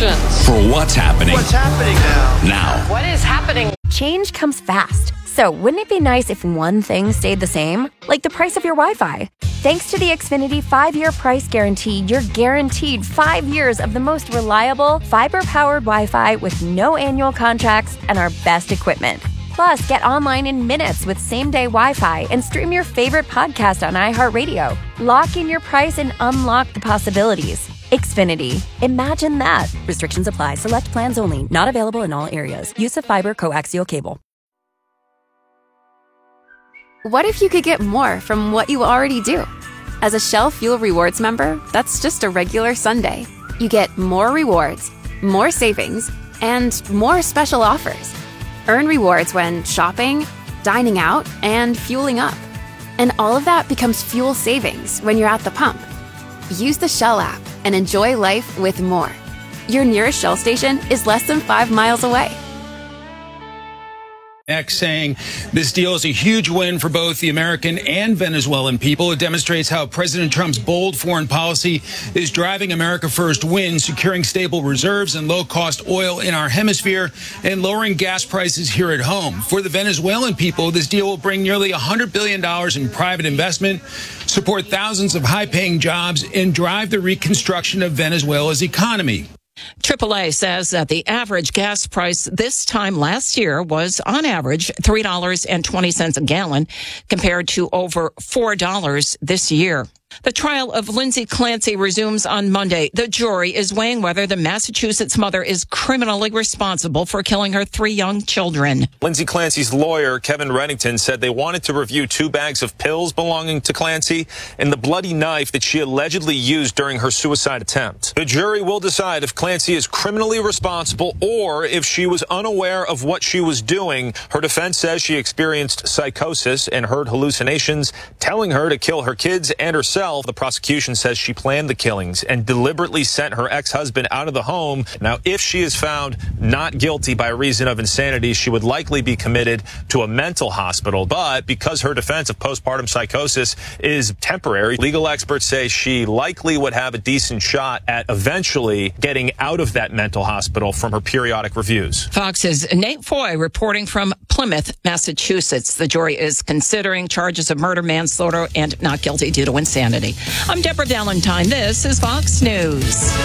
predictions for what's happening. What's happening now? What is happening? Change comes fast. So wouldn't it be nice if one thing stayed the same? Like the price of your Wi-Fi. Thanks to the Xfinity 5-year price guarantee, you're guaranteed 5 years of the most reliable, fiber-powered Wi-Fi with no annual contracts and our best equipment. Plus, get online in minutes with same-day Wi-Fi and stream your favorite podcast on iHeartRadio. Lock in your price and unlock the possibilities. Xfinity. Imagine that. Restrictions apply. Select plans only. Not available in all areas. Use of fiber coaxial cable. What if you could get more from what you already do? As a Shell Fuel Rewards member, that's just a regular Sunday. You get more rewards, more savings, and more special offers. Earn rewards when shopping, dining out, and fueling up. And all of that becomes fuel savings when you're at the pump. Use the Shell app and enjoy life with more. Your nearest Shell station is less than 5 miles away. X saying this deal is a huge win for both the American and Venezuelan people. It demonstrates how President Trump's bold foreign policy is driving America First win, securing stable reserves and low-cost oil in our hemisphere and lowering gas prices here at home. For the Venezuelan people, this deal will bring nearly $100 billion in private investment, support thousands of high-paying jobs, and drive the reconstruction of Venezuela's economy. AAA says that the average gas price this time last year was on average $3.20 a gallon compared to over $4 this year. The trial of Lindsay Clancy resumes on Monday. The jury is weighing whether the Massachusetts mother is criminally responsible for killing her 3 young children. Lindsay Clancy's lawyer, Kevin Reddington, said they wanted to review 2 bags of pills belonging to Clancy and the bloody knife that she allegedly used during her suicide attempt. The jury will decide if Clancy is criminally responsible or if she was unaware of what she was doing. Her defense says she experienced psychosis and heard hallucinations telling her to kill her kids and herself. The prosecution says she planned the killings and deliberately sent her ex-husband out of the home. Now, if she is found not guilty by reason of insanity, she would likely be committed to a mental hospital. But because her defense of postpartum psychosis is temporary, legal experts say she likely would have a decent shot at eventually getting out of that mental hospital from her periodic reviews. Fox's Nate Foy reporting from Plymouth, Massachusetts. The jury is considering charges of murder, manslaughter, and not guilty due to insanity. I'm Deborah Valentine. This is Fox News.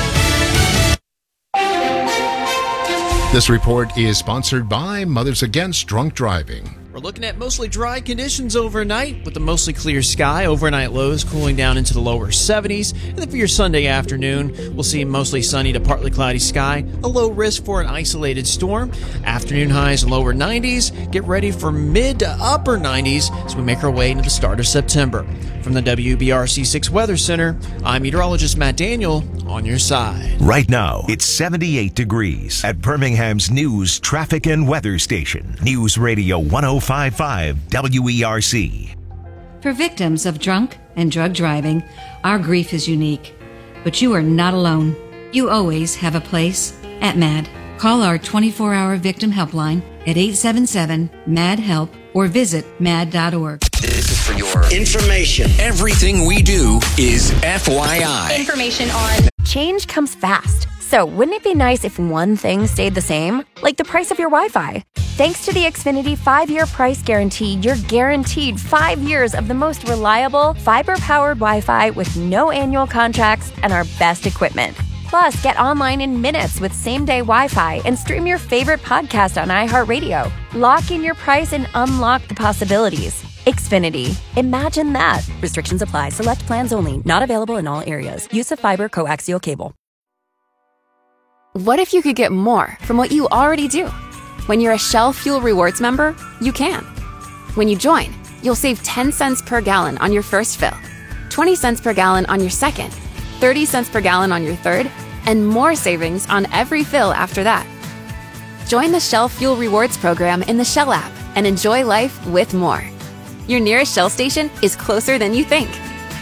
This report is sponsored by Mothers Against Drunk Driving. We're looking at mostly dry conditions overnight with a mostly clear sky. Overnight lows cooling down into the lower 70s. And then for your Sunday afternoon, we'll see mostly sunny to partly cloudy sky. A low risk for an isolated storm. Afternoon highs lower 90s. Get ready for mid to upper 90s as we make our way into the start of September. From the WBRC 6 Weather Center, I'm meteorologist Matt Daniel on your side. Right now, it's 78 degrees at Birmingham's news, traffic, and weather station. News Radio 105.5 WERC. For victims of drunk and drug driving, our grief is unique. But you are not alone. You always have a place at MAD. Call our 24-hour victim helpline at 877-MAD-HELP or visit mad.org. This is for your information. Everything we do is FYI. Information on change comes fast. So wouldn't it be nice if one thing stayed the same? Like the price of your Wi-Fi. Thanks to the Xfinity 5-year price guarantee, you're guaranteed 5 years of the most reliable, fiber-powered Wi-Fi with no annual contracts and our best equipment. Plus, get online in minutes with same-day Wi-Fi and stream your favorite podcast on iHeartRadio. Lock in your price and unlock the possibilities. Xfinity. Imagine that. Restrictions apply. Select plans only. Not available in all areas. Use of fiber coaxial cable. What if you could get more from what you already do? When you're a Shell Fuel Rewards member, you can. When you join, you'll save 10 cents per gallon on your first fill, 20 cents per gallon on your second, 30 cents per gallon on your third, and more savings on every fill after that. Join the Shell Fuel Rewards program in the Shell app and enjoy life with more. Your nearest Shell station is closer than you think.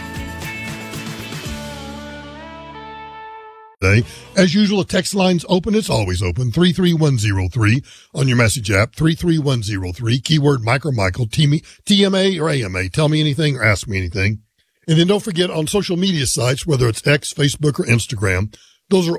As usual, a text line's open. It's always open. 33103 on your message app. 33103. Keyword Mike or Michael. TMA or AMA. Tell me anything or ask me anything. And then don't forget on social media sites, whether it's X, Facebook, or Instagram, those are